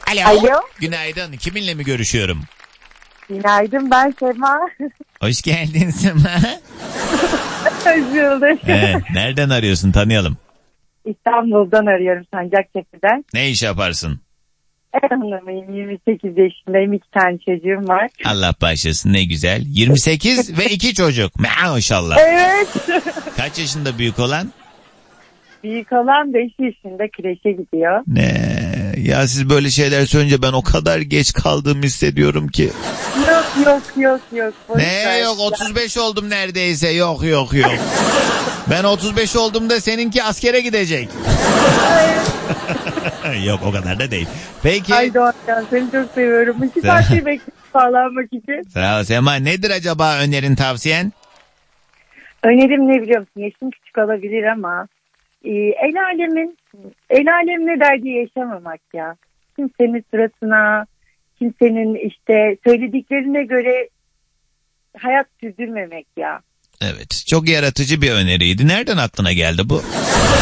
Alo. Alo. Günaydın. Kiminle mi görüşüyorum? Günaydın, ben Sema. Hoş geldin Sema. Hoş bulduk. Nereden arıyorsun, tanıyalım. İstanbul'dan arıyorum, Sancaktepe'den. Ne iş yaparsın? Ev hanımıyım, 28 yaşındayım, 2 tane çocuğum var. Allah bağışlasın, ne güzel. 28 ve 2 çocuk. Maşallah. Evet. Kaç yaşında büyük olan? Büyük olan 5 yaşında, kreşe gidiyor. Ne? Ya siz böyle şeyler söyleyince ben o kadar geç kaldığımı hissediyorum ki. Yok. Ne yok, 35 oldum neredeyse. Yok. Ben 35 olduğumda seninki askere gidecek. Yok, o kadar da değil. Peki. Ay Doğancan, seni çok seviyorum. 2 saattir bekliyorum bağlanmak için. Sağ ol Sema. Nedir acaba önerin, tavsiyen? Önerim ne biliyor musun? Yaşım küçük olabilir ama el alemine derdi yaşamamak ya. Kimsenin suratına, kimsenin işte söylediklerine göre hayat sürdürmemek ya. Evet, çok yaratıcı bir öneriydi. Nereden aklına geldi bu?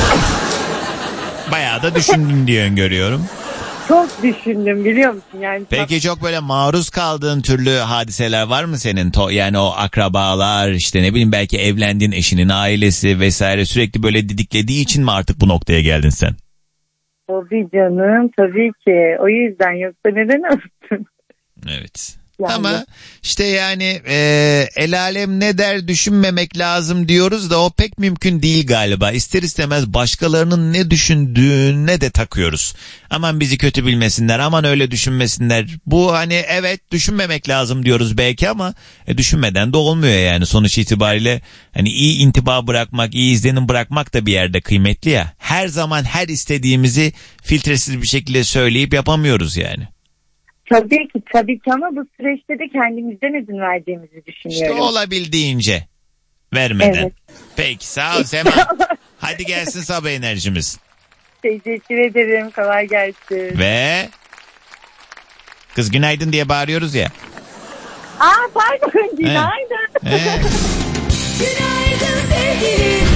Bayağı da düşündün diye öngörüyorum. Çok düşündüm, biliyor musun? Yani Peki çok böyle maruz kaldığın türlü hadiseler var mı senin? Yani o akrabalar, işte ne bileyim, belki evlendiğin eşinin ailesi vesaire sürekli böyle didiklediği için mi artık bu noktaya geldin sen? Tabii canım, tabii ki. O yüzden, yoksa neden olsun? Evet. Yani. Ama işte yani el alem ne der düşünmemek lazım diyoruz da o pek mümkün değil galiba. İster istemez başkalarının ne düşündüğüne de takıyoruz. Aman bizi kötü bilmesinler, aman öyle düşünmesinler. Bu hani evet, düşünmemek lazım diyoruz belki ama düşünmeden de olmuyor yani. Sonuç itibariyle hani iyi intiba bırakmak, iyi izlenim bırakmak da bir yerde kıymetli ya. Her zaman her istediğimizi filtresiz bir şekilde söyleyip yapamıyoruz yani. Tabii ki ama bu süreçte de kendimizden izin verdiğimizi düşünüyorum. İşte olabildiğince vermeden. Evet. Peki, sağ ol Sema. Hadi gelsin sabah enerjimiz. Teşekkür ederim, kolay gelsin. Ve kız günaydın diye bağırıyoruz ya. Pardon, günaydın. Günaydın sevgilim.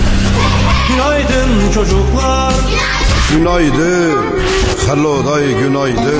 Günaydın çocuklar. Günaydın. Hello day, günaydın.